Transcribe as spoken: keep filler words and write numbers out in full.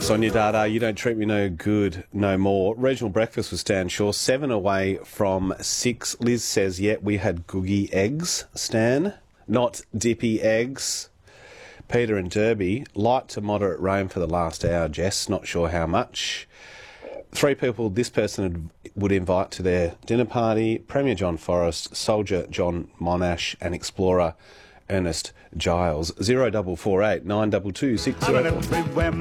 Sonia Dada, you don't treat me no good no more. Regional breakfast was Stan Shaw, seven away from six. Liz says, yeah, we had googie eggs, Stan, not dippy eggs. Peter and Derby, light to moderate rain for the last hour, Jess, not sure how much. Three people this person would invite to their dinner party: Premier John Forrest, Soldier John Monash and Explorer Ernest Giles. Zero double four eight nine two two six zero.